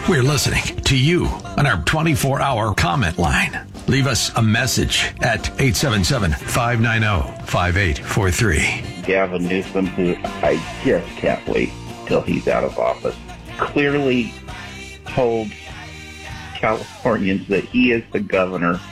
We're listening to you on our 24-hour comment line. Leave us a message at 877-590-5843. Gavin Newsom, who I just can't wait till he's out of office, clearly told Californians that he is the governor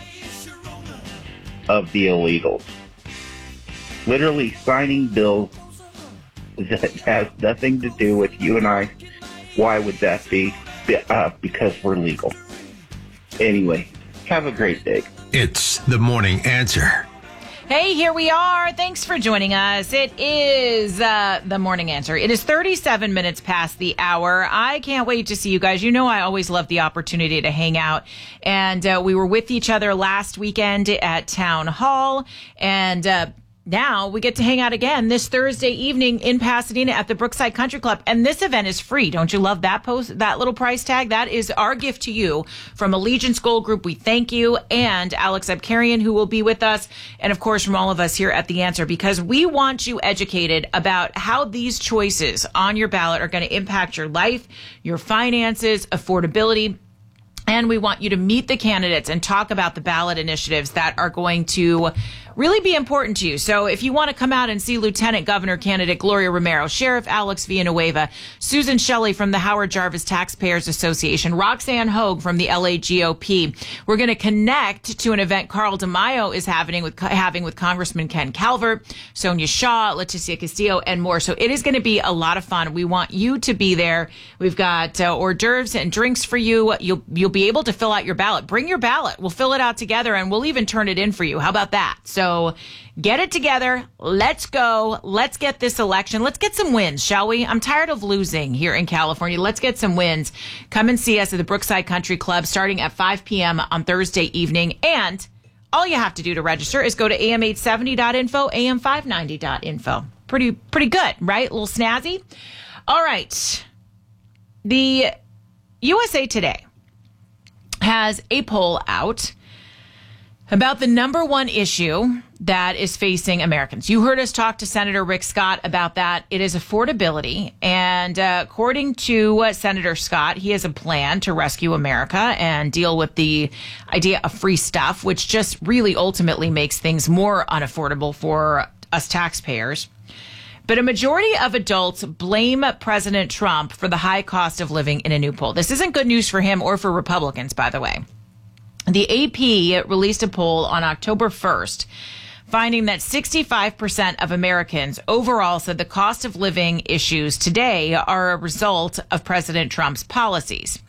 of the illegals. Literally signing bills that has nothing to do with you and I. Why would that be? Because we're legal. Anyway, have a great day. It's The Morning Answer. Hey, here we are. Thanks for joining us. It is The Morning Answer. It is 37 minutes past the hour. I can't wait to see you guys. You know I always love the opportunity to hang out. And we were with each other last weekend at Town Hall. And now we get to hang out again this Thursday evening in Pasadena at the Brookside Country Club. And this event is free. Don't you love that that little price tag? That is our gift to you from Allegiance Gold Group. We thank you. And Alex Abkarian, who will be with us. And of course, from all of us here at The Answer, because we want you educated about how these choices on your ballot are going to impact your life, your finances, affordability. And we want you to meet the candidates and talk about the ballot initiatives that are going to really be important to you. So if you want to come out and see Lieutenant Governor candidate Gloria Romero, Sheriff Alex Villanueva, Susan Shelley from the Howard Jarvis Taxpayers Association, Roxanne Hogue from the LA GOP, we're going to connect to an event Carl DeMaio is having with Congressman Ken Calvert, Sonia Shaw, Leticia Castillo, and more. So it is going to be a lot of fun. We want you to be there. We've got hors d'oeuvres and drinks for you. You'll be able to fill out your ballot. Bring your ballot. We'll fill it out together, and we'll even turn it in for you. How about that? So get it together. Let's go. Let's get this election. Let's get some wins, shall we? I'm tired of losing here in California. Let's get some wins. Come and see us at the Brookside Country Club starting at 5 p.m. on Thursday evening. And all you have to do to register is go to am870.info, am590.info. Pretty good, right? A little snazzy. All right. The USA Today has a poll out about the number one issue that is facing Americans. You heard us talk to Senator Rick Scott about that. It is affordability. And according to Senator Scott, he has a plan to rescue America and deal with the idea of free stuff, which just really ultimately makes things more unaffordable for us taxpayers. But a majority of adults blame President Trump for the high cost of living in a new poll. This isn't good news for him or for Republicans, by the way. The AP released a poll on October 1st, finding that 65% of Americans overall said the cost of living issues today are a result of President Trump's policies.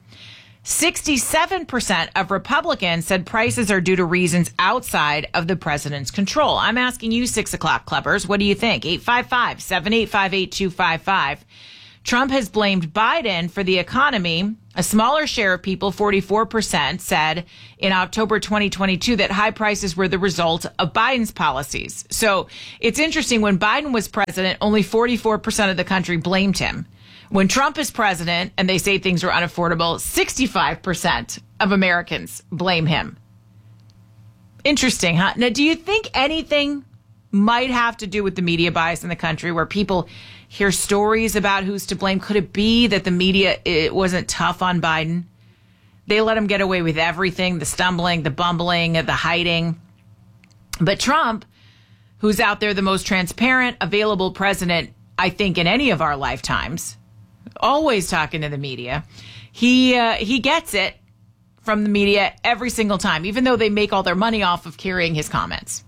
67% of Republicans said prices are due to reasons outside of the president's control. I'm asking you, 6 o'clock clubbers, what do you think? 855-785-8255. Trump has blamed Biden for the economy. A smaller share of people, 44%, said in October 2022 that high prices were the result of Biden's policies. So it's interesting. When Biden was president, only 44% of the country blamed him. When Trump is president and they say things are unaffordable, 65% of Americans blame him. Interesting, huh? Now, do you think anything might have to do with the media bias in the country where people hear stories about who's to blame? Could it be that the media wasn't tough on Biden? They let him get away with everything, the stumbling, the bumbling, the hiding. But Trump, who's out there the most transparent, available president, I think, in any of our lifetimes, always talking to the media, he gets it from the media every single time, even though they make all their money off of carrying his comments.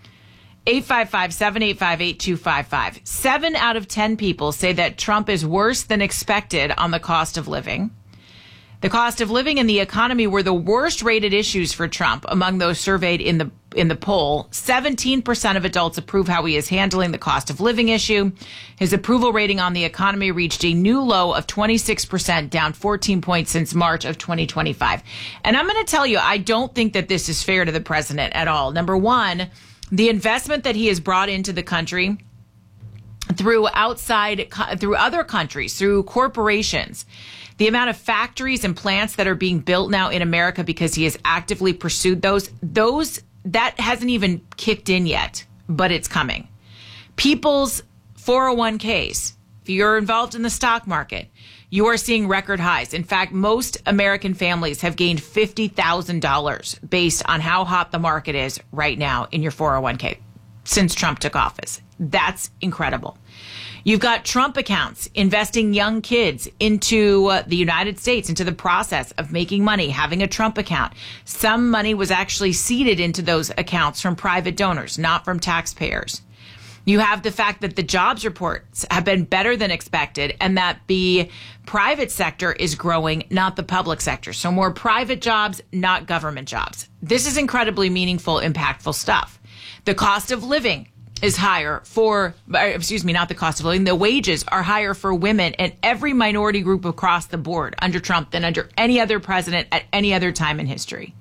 855-785-8255. 7 out of 10 people say that Trump is worse than expected on the cost of living. The cost of living and the economy were the worst rated issues for Trump among those surveyed in the poll. 17% of adults approve how he is handling the cost of living issue. His approval rating on the economy reached a new low of 26%, down 14 points since March of 2025. And I'm going to tell you, I don't think that this is fair to the president at all. Number one, the investment that he has brought into the country through other countries, through corporations, the amount of factories and plants that are being built now in America because he has actively pursued those that hasn't even kicked in yet, but it's coming. People's 401ks, if you're involved in the stock market, You are seeing record highs. In fact, most American families have gained $50,000 based on how hot the market is right now in your 401k since Trump took office. That's incredible. You've got Trump accounts investing young kids into the United States, into the process of making money, having a Trump account. Some money was actually seeded into those accounts from private donors, not from taxpayers. You have the fact that the jobs reports have been better than expected and that the private sector is growing, not the public sector. So more private jobs, not government jobs. This is incredibly meaningful, impactful stuff. The cost of living is higher not the cost of living. The wages are higher for women and every minority group across the board under Trump than under any other president at any other time in history.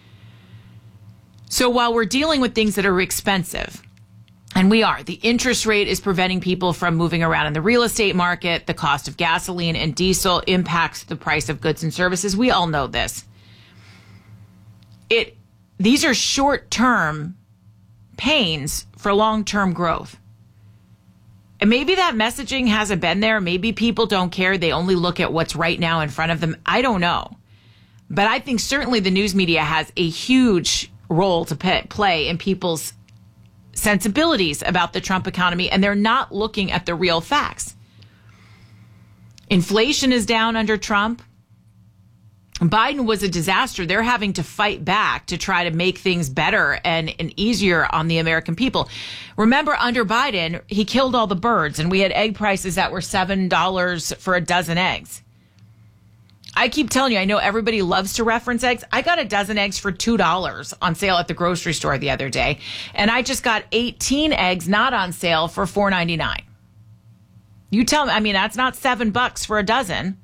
So while we're dealing with things that are expensive, and we are, the interest rate is preventing people from moving around in the real estate market. The cost of gasoline and diesel impacts the price of goods and services. We all know this. These are short-term pains for long-term growth. And maybe that messaging hasn't been there. Maybe people don't care. They only look at what's right now in front of them. I don't know. But I think certainly the news media has a huge role to play in people's sensibilities about the Trump economy, and they're not looking at the real facts. Inflation is down under Trump. Biden was a disaster. They're having to fight back to try to make things better and easier on the American people. Remember, under Biden, he killed all the birds, and we had egg prices that were $7 for a dozen eggs. I keep telling you, I know everybody loves to reference eggs. I got a dozen eggs for $2 on sale at the grocery store the other day, and I just got 18 eggs not on sale for $4.99. You tell me, I mean, that's not $7 for a dozen.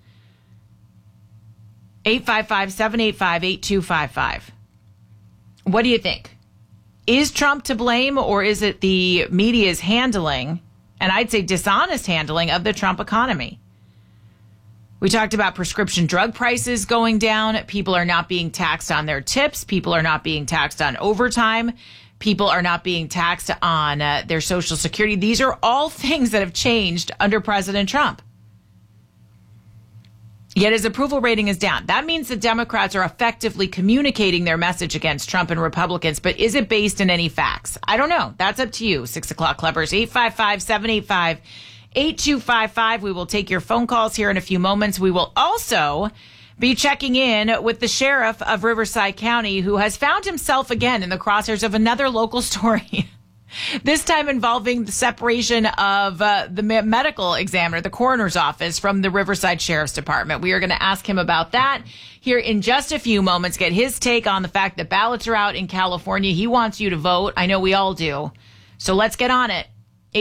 855-785-8255. What do you think? Is Trump to blame, or is it the media's handling, and I'd say dishonest handling, of the Trump economy? We talked about prescription drug prices going down. People are not being taxed on their tips. People are not being taxed on overtime. People are not being taxed on their Social Security. These are all things that have changed under President Trump. Yet his approval rating is down. That means the Democrats are effectively communicating their message against Trump and Republicans, but is it based in any facts? I don't know. That's up to you. 6 o'clock Clubbers, 855-785-8255. We will take your phone calls here in a few moments. We will also be checking in with the sheriff of Riverside County, who has found himself again in the crosshairs of another local story. This time involving the separation of the medical examiner, the coroner's office, from the Riverside Sheriff's Department. We are going to ask him about that here in just a few moments, get his take on the fact that ballots are out in California. He wants you to vote. I know we all do. So let's get on it.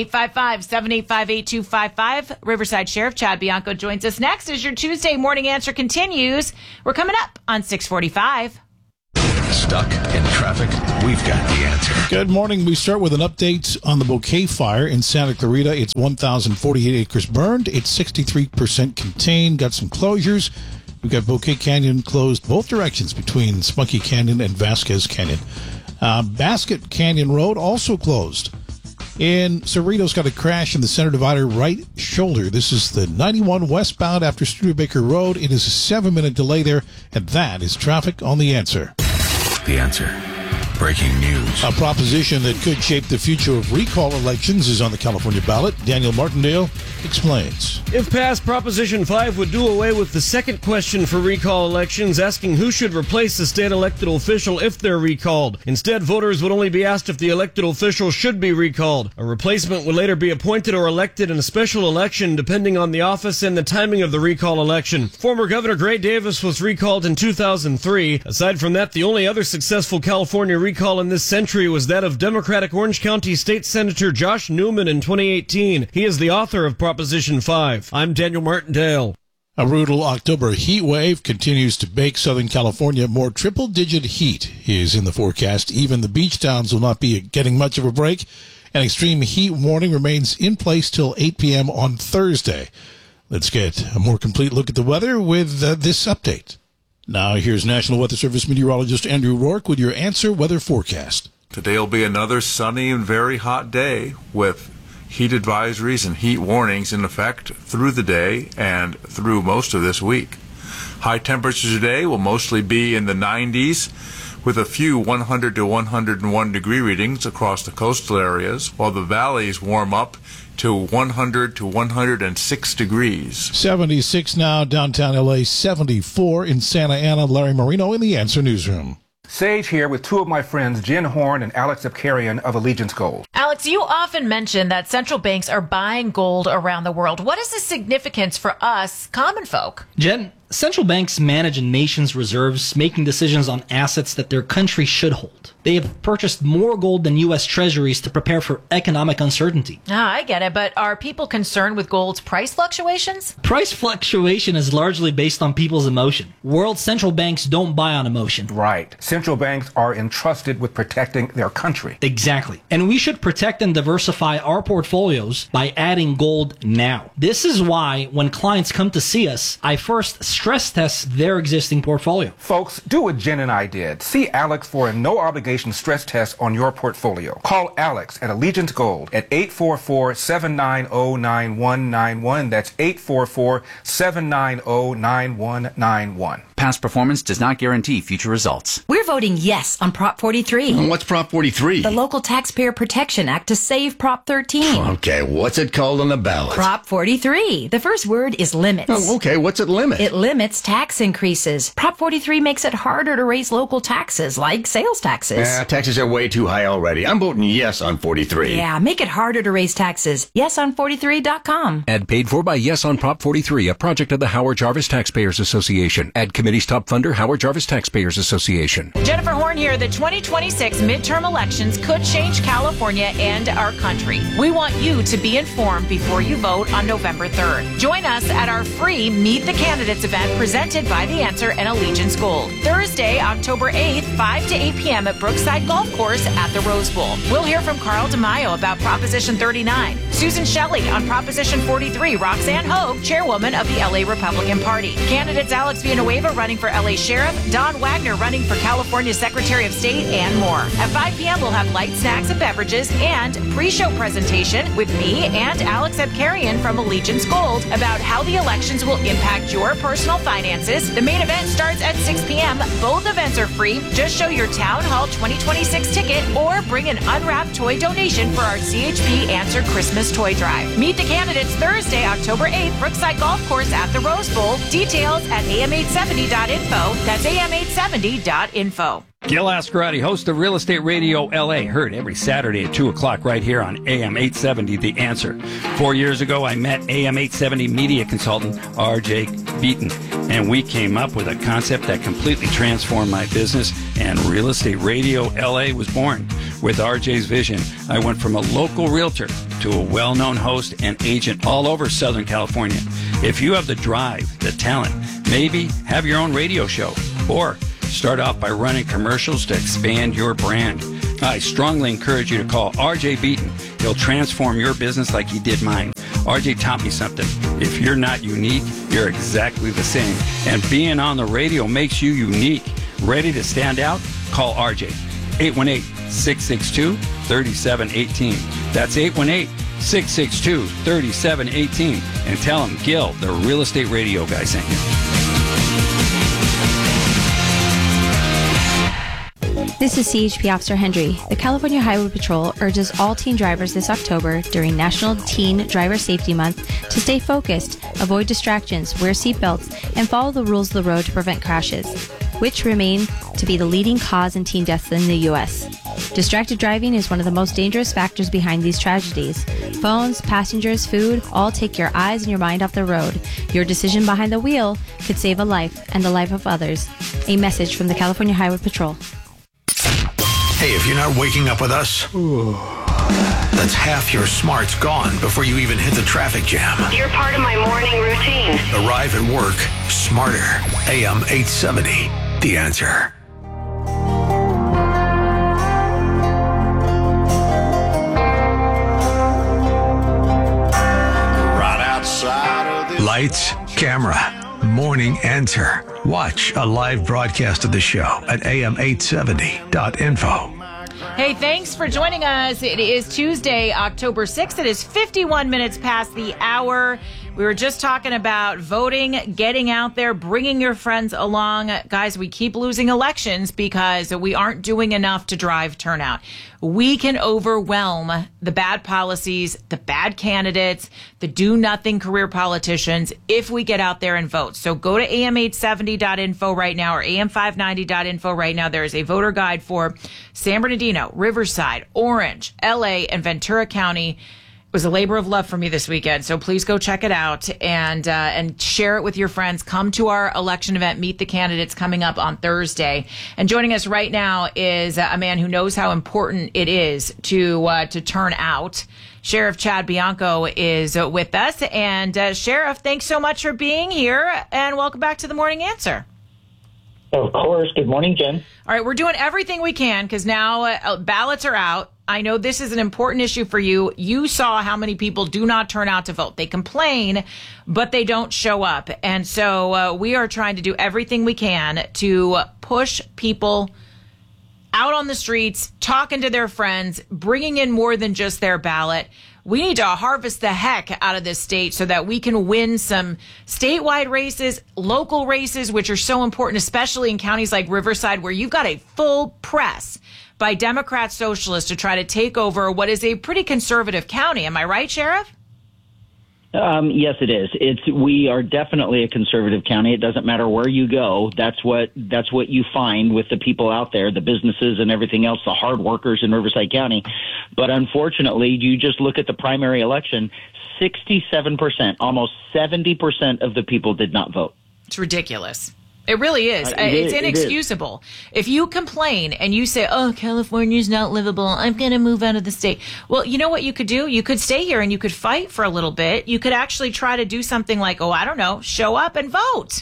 855-785-8255. Riverside Sheriff Chad Bianco joins us next as your Tuesday morning answer continues. We're coming up on 645. Stuck in traffic? We've got the answer. Good morning. We start with an update on the Bouquet fire in Santa Clarita. It's 1,048 acres burned. It's 63% contained. Got some closures. We've got Bouquet Canyon closed both directions between Spunky Canyon and Vasquez Canyon. Basket Canyon Road also closed. In Cerritos, got a crash in the center divider right shoulder. This is the 91 westbound after Studebaker Road. It is a 7-minute delay there, and that is traffic on The Answer. The Answer. Breaking news. A proposition that could shape the future of recall elections is on the California ballot. Daniel Martindale explains. If passed, Proposition 5 would do away with the second question for recall elections, asking who should replace the state elected official if they're recalled. Instead, voters would only be asked if the elected official should be recalled. A replacement would later be appointed or elected in a special election, depending on the office and the timing of the recall election. Former Governor Gray Davis was recalled in 2003. Aside from that, the only other successful California recall in this century was that of Democratic Orange County State Senator Josh Newman in 2018. He is the author of Proposition 5. I'm Daniel Martindale. A brutal October heat wave continues to bake Southern California. More triple-digit heat is in the forecast. Even the beach towns will not be getting much of a break. An extreme heat warning remains in place till 8 p.m. on Thursday. Let's get a more complete look at the weather with this update. Now here's National Weather Service meteorologist Andrew Rourke with your Answer weather forecast. Today will be another sunny and very hot day with heat advisories and heat warnings in effect through the day and through most of this week. High temperatures today will mostly be in the 90s, with a few 100 to 101 degree readings across the coastal areas, while the valleys warm up to 100 to 106 degrees. 76 now, downtown LA, 74 in Santa Ana. Larry Marino in the Answer Newsroom. Sage here with two of my friends, Jen Horn and Alex Abkarian of Allegiance Gold. Alex, you often mention that central banks are buying gold around the world. What is the significance for us, common folk? Jen, central banks manage a nation's reserves, making decisions on assets that their country should hold. They have purchased more gold than U.S. treasuries to prepare for economic uncertainty. I get it, but are people concerned with gold's price fluctuations? Price fluctuation is largely based on people's emotion. World central banks don't buy on emotion. Right. Central banks are entrusted with protecting their country. Exactly. And we should protect and diversify our portfolios by adding gold now. This is why when clients come to see us, I first stress test their existing portfolio. Folks, do what Jen and I did. See Alex for a no-obligation stress test on your portfolio. Call Alex at Allegiance Gold at 844-790-9191. That's 844-790-9191. Past performance does not guarantee future results. We're voting yes on Prop 43. What's Prop 43? The Local Taxpayer Protection Act to save Prop 13. Okay, what's it called on the ballot? Prop 43. The first word is limits. Oh, okay, what's it limit? It limits tax increases. Prop 43 makes it harder to raise local taxes, like sales taxes. Taxes are way too high already. I'm voting yes on 43. Yeah, make it harder to raise taxes. YesOn43.com. Ad paid for by Yes on Prop 43, a project of the Howard Jarvis Taxpayers Association. Ad committee's top funder, Howard Jarvis Taxpayers Association. Jennifer Horn here. The 2026 midterm elections could change California and our country. We want you to be informed before you vote on November 3rd. Join us at our free Meet the Candidates event presented by The Answer and Allegiance Gold. Thursday, October 8th, 5 to 8 p.m. at Brookside Golf Course at the Rose Bowl. We'll hear from Carl DeMaio about Proposition 39, Susan Shelley on Proposition 43, Roxanne Hogue, chairwoman of the LA Republican Party. Candidates Alex Villanueva running for LA Sheriff, Don Wagner running for California Secretary of State, and more. At 5 p.m., we'll have light snacks and beverages and pre-show presentation with me and Alex Abkarian from Allegiance Gold about how the elections will impact your personal finances. The main event starts at 6 p.m. Both events are free. Just show your Town Hall 2026 ticket or bring an unwrapped toy donation for our CHP Answer Christmas Toy Drive. Meet the candidates Thursday, October 8th, Brookside Golf Course at the Rose Bowl. Details at am870.info. That's am870.info. Gil Ascarati, host of Real Estate Radio LA, heard every Saturday at 2 o'clock right here on AM 870, The Answer. 4 years ago, I met AM 870 media consultant RJ Beaton, and we came up with a concept that completely transformed my business, and Real Estate Radio LA was born. With RJ's vision, I went from a local realtor to a well-known host and agent all over Southern California. If you have the drive, the talent, maybe have your own radio show, or start off by running commercials to expand your brand, I strongly encourage you to call RJ Beaton. He'll transform your business like he did mine. RJ taught me something. If you're not unique, you're exactly the same. And being on the radio makes you unique. Ready to stand out? Call RJ. 818-662-3718. That's 818-662-3718. And tell him Gil, the Real Estate Radio guy, sent you. This is CHP Officer Hendry. The California Highway Patrol urges all teen drivers this October during National Teen Driver Safety Month to stay focused, avoid distractions, wear seatbelts, and follow the rules of the road to prevent crashes, which remain to be the leading cause in teen deaths in the U.S. Distracted driving is one of the most dangerous factors behind these tragedies. Phones, passengers, food, all take your eyes and your mind off the road. Your decision behind the wheel could save a life and the life of others. A message from the California Highway Patrol. Hey, if you're not waking up with us, that's half your smarts gone before you even hit the traffic jam. You're part of my morning routine. Arrive at work smarter. AM 870, The Answer. Right outside of this Lights, camera, Morning Answer. Watch a live broadcast of the show at am870.info. Hey, thanks for joining us. It is Tuesday, October 6th. It is 51 minutes past the hour. We were just talking about voting, getting out there, bringing your friends along. Guys, we keep losing elections because we aren't doing enough to drive turnout. We can overwhelm the bad policies, the bad candidates, the do-nothing career politicians if we get out there and vote. So go to am870.info right now or am590.info right now. There is a voter guide for San Bernardino, Riverside, Orange, LA, and Ventura County. It was a labor of love for me this weekend, so please go check it out and share it with your friends. Come to our election event, Meet the Candidates, coming up on Thursday. And joining us right now is a man who knows how important it is to turn out. Sheriff Chad Bianco is with us. And Sheriff, thanks so much for being here, and welcome back to the Morning Answer. Of course. Good morning, Jen. All right, we're doing everything we can because now ballots are out. I know this is an important issue for you. You saw how many people do not turn out to vote. They complain, but they don't show up. And so we are trying to do everything we can to push people out on the streets, talking to their friends, bringing in more than just their ballot. We need to harvest the heck out of this state so that we can win some statewide races, local races, which are so important, especially in counties like Riverside, where you've got a full press by Democrat socialists to try to take over what is a pretty conservative county. Am I right, Sheriff? Yes, it is. We are definitely a conservative county. It doesn't matter where you go. That's what you find with the people out there, the businesses and everything else, the hard workers in Riverside County. But unfortunately, you just look at the primary election, 67%, almost 70% of the people did not vote. It's ridiculous. It really is. It's inexcusable. If you complain and you say, oh, California's not livable, I'm going to move out of the state. Well, you know what you could do? You could stay here and you could fight for a little bit. You could actually try to do something like, oh, I don't know, show up and vote.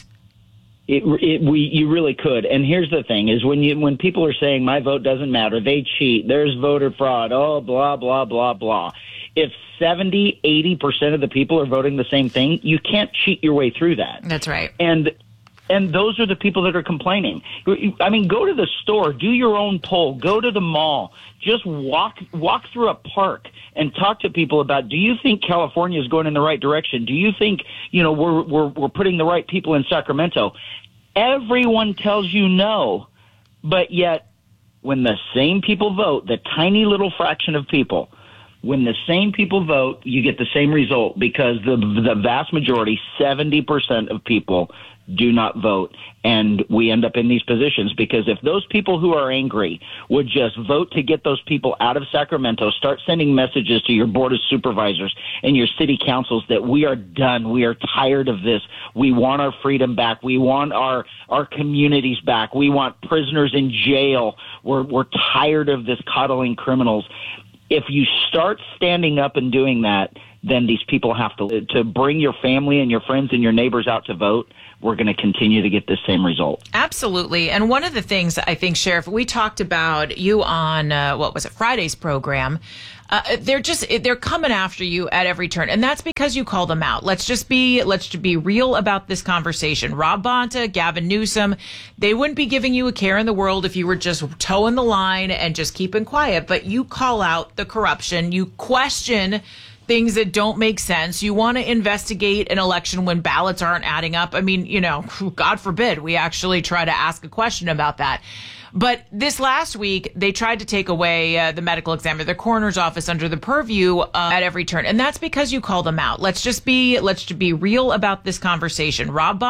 You really could. And here's the thing is when people are saying my vote doesn't matter, they cheat, there's voter fraud, oh, blah, blah, blah, blah. If 70, 80% of the people are voting the same thing, you can't cheat your way through that. That's right. And those are the people that are complaining. I mean, go to the store, do your own poll, go to the mall, just walk through a park and talk to people about, do you think California is going in the right direction? Do you think, we're putting the right people in Sacramento? Everyone tells you no, but yet when the same people vote, the tiny little fraction of people, when the same people vote, you get the same result because the vast majority, 70% of people do not vote. And we end up in these positions because if those people who are angry would just vote to get those people out of Sacramento, start sending messages to your board of supervisors and your city councils that we are done. We are tired of this. We want our freedom back. We want our communities back. We want prisoners in jail. We're tired of this coddling criminals. If you start standing up and doing that, then these people have to bring your family and your friends and your neighbors out to vote. We're going to continue to get the same result. Absolutely. And one of the things I think, Sheriff, we talked about you on, Friday's program. They're coming after you at every turn. And that's because you call them out. Let's be real about this conversation. Rob Bonta, Gavin Newsom, they wouldn't be giving you a care in the world if you were just towing the line and just keeping quiet. But you call out the corruption. You question things that don't make sense. You want to investigate an election when ballots aren't adding up. I mean, God forbid we actually try to ask a question about that. But this last week, they tried to take away the medical examiner, the coroner's office under the purview at every turn. And that's because you call them out. Let's be real about this conversation. Rob